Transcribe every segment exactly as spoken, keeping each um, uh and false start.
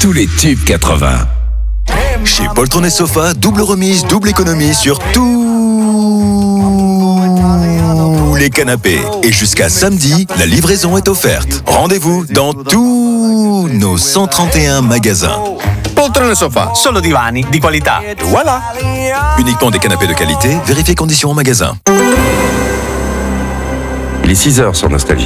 tous les tubes quatre-vingts. Chez Poltron et Sofa, double remise, double économie sur tous les canapés. Et jusqu'à samedi, la livraison est offerte. Rendez-vous dans tous nos cent trente et un magasins. Poltron e Sofa, Solo divani di qualità. et voilà. Uniquement des canapés de qualité, vérifiez conditions au magasin. Il est six heures sur Nostalgie.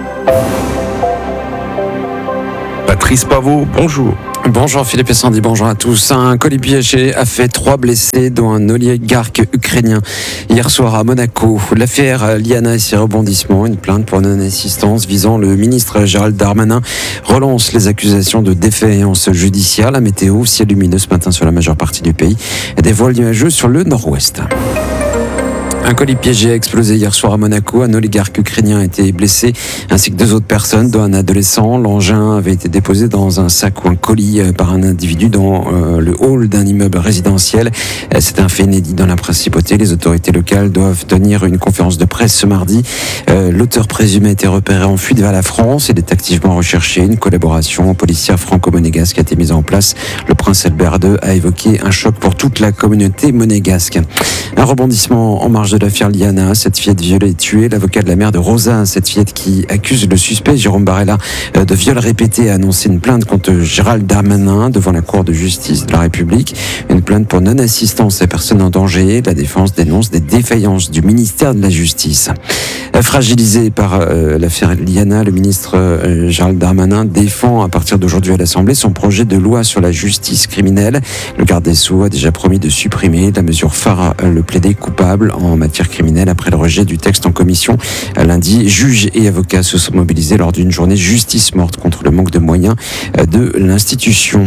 Patrice Pavot, bonjour. Bonjour Philippe et Sandy, bonjour à tous. Un colis piégé a fait trois blessés, dont un oligarque ukrainien hier soir à Monaco. L'affaire Liana et ses rebondissements, une plainte pour non-assistance visant le ministre Gérald Darmanin relance les accusations de défaillance judiciaire. La météo, ciel lumineux ce matin sur la majeure partie du pays, des voiles nuageux sur le nord-ouest. Un colis piégé a explosé hier soir à Monaco. Un oligarque ukrainien a été blessé, ainsi que deux autres personnes, dont un adolescent. L'engin avait été déposé dans un sac ou un colis par un individu dans euh, le hall d'un immeuble résidentiel. C'est un fait inédit dans la principauté. Les autorités locales doivent tenir une conférence de presse ce mardi. Euh, l'auteur présumé a été repéré en fuite vers la France. Il est activement recherché. Une collaboration policière franco-monégasque a été mise en place. Le prince Albert deux a évoqué un choc pour toute la communauté monégasque. Un rebondissement en marge de l'affaire Liana, cette fillette violée et tuée. L'avocat de la mère de Rosa, cette fillette qui accuse le suspect Jérôme Barella de viol répété, a annoncé une plainte contre Gérald Darmanin devant la Cour de justice de la République. Une plainte pour non-assistance à personnes en danger. La défense dénonce des défaillances du ministère de la Justice. Fragilisé par euh, l'affaire Liana, le ministre euh, Gérald Darmanin défend à partir d'aujourd'hui à l'Assemblée son projet de loi sur la justice criminelle. Le garde des Sceaux a déjà promis de supprimer la mesure phare, le plaidé coupable en matière criminelle après le rejet du texte en commission. Lundi, juges et avocats se sont mobilisés lors d'une journée justice morte contre le manque de moyens de l'institution.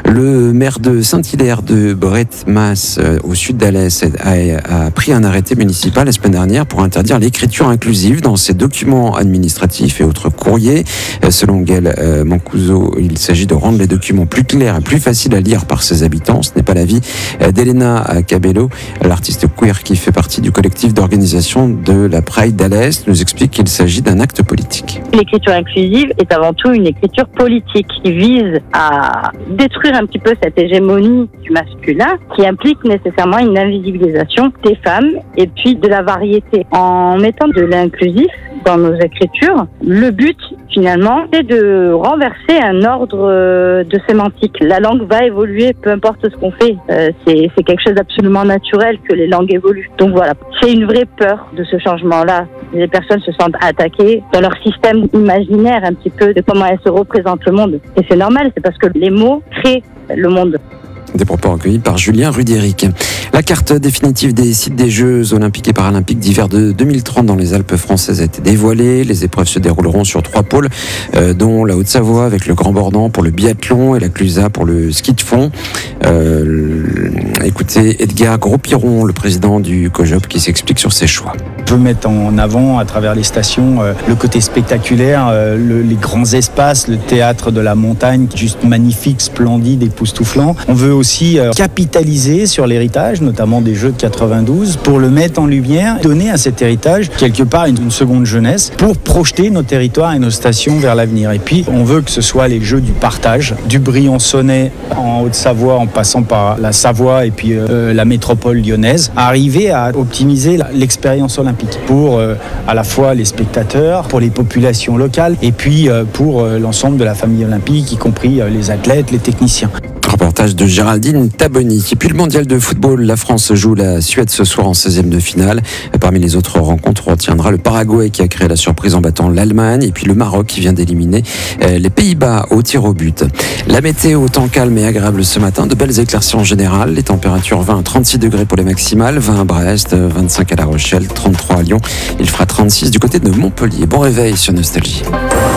Le maire de Saint-Hilaire de Bret-Mas, au sud d'Alès, a, a pris un arrêté municipal la semaine dernière pour interdire l'écriture inclusive dans ses documents administratifs et autres courriers. Selon Gaël euh, Mancuso, il s'agit de rendre les documents plus clairs et plus faciles à lire par ses habitants. Ce n'est pas l'avis d'Elena Cabello, l'artiste queer qui fait partie du collectif d'organisation de la Pride d'Alès, nous explique qu'il s'agit d'un acte politique. L'écriture inclusive est avant tout une écriture politique qui vise à détruire un petit peu cette hégémonie du masculin qui implique nécessairement une invisibilisation des femmes et puis de la variété. En mettant de l'inclusif dans nos écritures, le but finalement c'est de renverser un ordre de sémantique. La langue va évoluer peu importe ce qu'on fait. Euh, c'est, c'est quelque chose d'absolument naturel que les langues évoluent. Donc voilà, c'est une vraie peur de ce changement-là. Les personnes se sentent attaquées dans leur système imaginaire un petit peu de comment elles se représentent le monde. Et c'est normal, c'est parce que les mots créent le monde. Des propos recueillis par Julien Rudéric. La carte définitive des sites des Jeux olympiques et paralympiques d'hiver de deux mille trente dans les Alpes françaises a été dévoilée. Les épreuves se dérouleront sur trois pôles, euh, dont la Haute-Savoie avec le Grand Bornand pour le biathlon et la Clusaz pour le ski de fond. Euh, écoutez Edgar Gros-Piron, le président du COJOP, qui s'explique sur ses choix. On peut mettre en avant à travers les stations euh, le côté spectaculaire, euh, le, les grands espaces, le théâtre de la montagne, juste magnifique, splendide, époustouflant. On veut aussi euh, capitaliser sur l'héritage, notamment des Jeux de quatre-vingt-douze, pour le mettre en lumière, donner à cet héritage quelque part une, une seconde jeunesse pour projeter nos territoires et nos stations vers l'avenir. Et puis on veut que ce soit les Jeux du partage, du Briançonnais en Haute-Savoie en passant par la Savoie et puis euh, la métropole lyonnaise, arriver à optimiser la, l'expérience olympique pour euh, à la fois les spectateurs, pour les populations locales et puis euh, pour euh, l'ensemble de la famille olympique, y compris euh, les athlètes, les techniciens. Reportage de Géraldine Taboni. Et puis le mondial de football, la France joue la Suède ce soir en seizième de finale. Parmi les autres rencontres, on retiendra le Paraguay qui a créé la surprise en battant l'Allemagne et puis le Maroc qui vient d'éliminer les Pays-Bas au tir au but. La météo, temps calme et agréable ce matin, de belles éclaircies en général. Les températures vingt à trente-six degrés pour les maximales, vingt à Brest, vingt-cinq à La Rochelle, trente-trois à Lyon. Il fera trente-six du côté de Montpellier. Bon réveil sur Nostalgie.